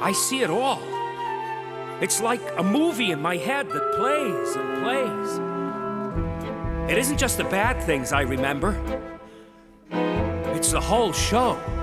I see it all. It's like a movie in my head that plays and plays. It isn't just the bad things I remember. It's the whole show.